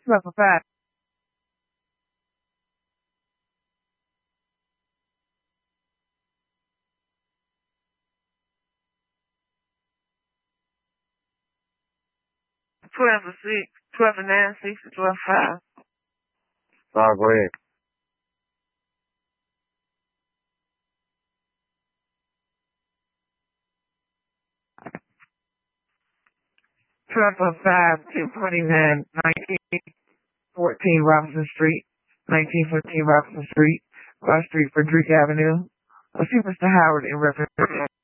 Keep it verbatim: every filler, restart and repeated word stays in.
twelve oh five. twelve to six, twelve to nine, six to twelve five. Oh, go ahead. twelve oh five, two forty-nine, nineteen fourteen Robinson Street, nineteen fourteen Robinson Street, cross Street, Frederick Avenue. I'll see Mister Howard in reference.